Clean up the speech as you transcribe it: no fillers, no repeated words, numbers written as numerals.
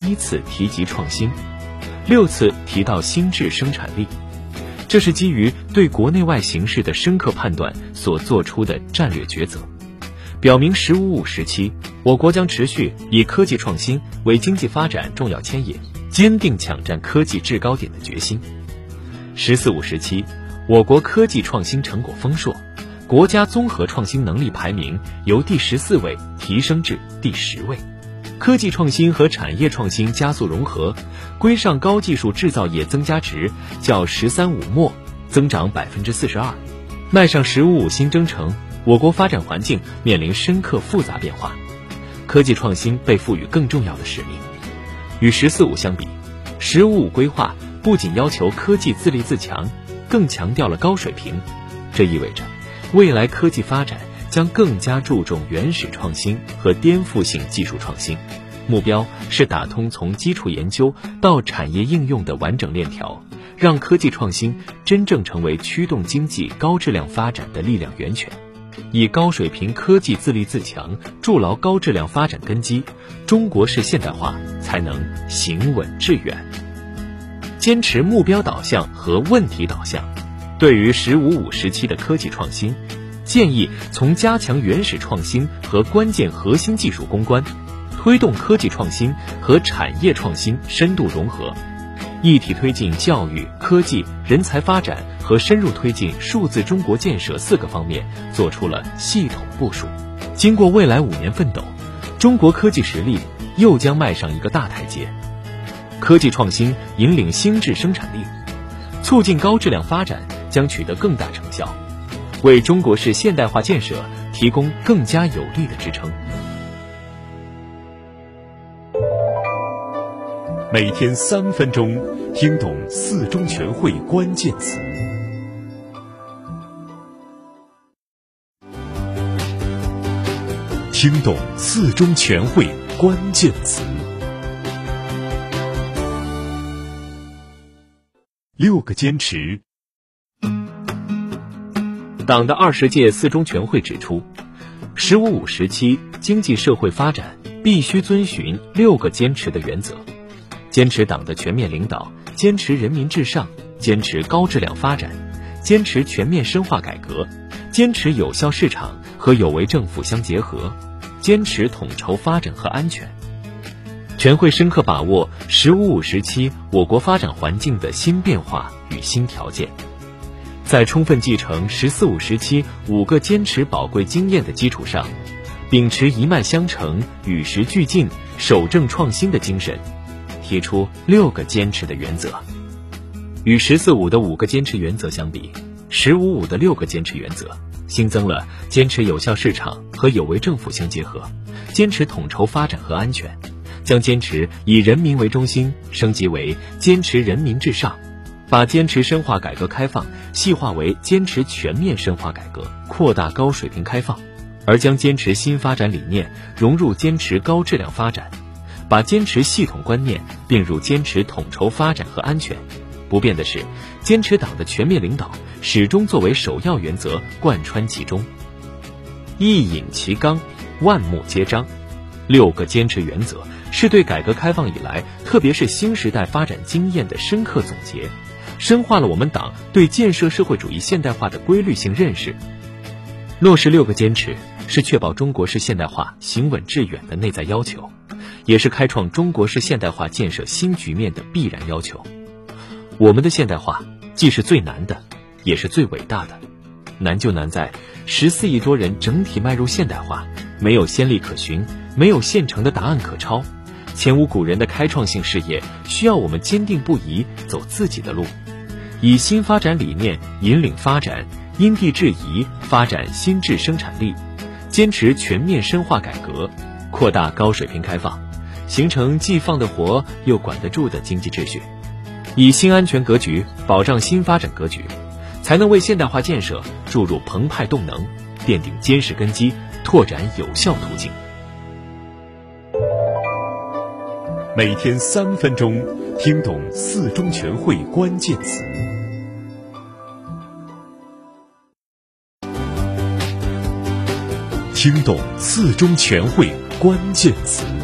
1次提及创新，6次提到新质生产力。这是基于对国内外形势的深刻判断所做出的战略抉择，表明“十五五”时期，我国将持续以科技创新为经济发展重要牵引，坚定抢占科技制高点的决心。“十四五”时期，我国科技创新成果丰硕，国家综合创新能力排名由第14位提升至第10位。科技创新和产业创新加速融合，规上高技术制造业增加值较“十三五”末增长42%，迈上“十五五”新征程，我国发展环境面临深刻复杂变化，科技创新被赋予更重要的使命。与“十四五”相比，“十五五”规划不仅要求科技自立自强，更强调了高水平。这意味着，未来科技发展将更加注重原始创新和颠覆性技术创新，目标是打通从基础研究到产业应用的完整链条，让科技创新真正成为驱动经济高质量发展的力量源泉。以高水平科技自立自强筑牢高质量发展根基，中国式现代化才能行稳致远。坚持目标导向和问题导向，对于“十五五”时期的科技创新，建议从加强原始创新和关键核心技术攻关，推动科技创新和产业创新深度融合，一体推进教育、科技、人才发展和深入推进数字中国建设4个方面做出了系统部署。经过未来5年奋斗，中国科技实力又将迈上一个大台阶。科技创新引领新质生产力，促进高质量发展将取得更大成效，为中国式现代化建设提供更加有力的支撑。 每天3分钟，听懂4中全会关键词。听懂4中全会关键词。6个坚持。 党的20届4中全会指出，“十五五”时期经济社会发展必须遵循6个坚持的原则，坚持党的全面领导，坚持人民至上，坚持高质量发展，坚持全面深化改革，坚持有效市场和有为政府相结合，坚持统筹发展和安全。全会深刻把握“十五五”时期我国发展环境的新变化与新条件，在充分继承“十四五”时期5个坚持宝贵经验的基础上，秉持一脉相承、与时俱进、守正创新的精神，提出6个坚持的原则。与“十四五”的5个坚持原则相比，“十五五”的6个坚持原则新增了坚持有效市场和有为政府相结合，坚持统筹发展和安全，将坚持以人民为中心升级为坚持人民至上，把坚持深化改革开放细化为坚持全面深化改革，扩大高水平开放，而将坚持新发展理念融入坚持高质量发展，把坚持系统观念并入坚持统筹发展和安全。不变的是，坚持党的全面领导始终作为首要原则贯穿其中。一引其纲，万目皆章。6个坚持原则是对改革开放以来，特别是新时代发展经验的深刻总结，深化了我们党对建设社会主义现代化的规律性认识。落实6个坚持，是确保中国式现代化行稳致远的内在要求，也是开创中国式现代化建设新局面的必然要求。我们的现代化既是最难的，也是最伟大的。难就难在14亿多人整体迈入现代化，没有先例可循，没有现成的答案可抄，前无古人的开创性事业需要我们坚定不移走自己的路，以新发展理念引领发展，因地制宜发展新质生产力，坚持全面深化改革，扩大高水平开放，形成既放得活又管得住的经济秩序，以新安全格局保障新发展格局，才能为现代化建设注入澎湃动能，奠定坚实根基，拓展有效途径。 每天3分钟，听懂4中全会关键词。听懂4中全会关键词。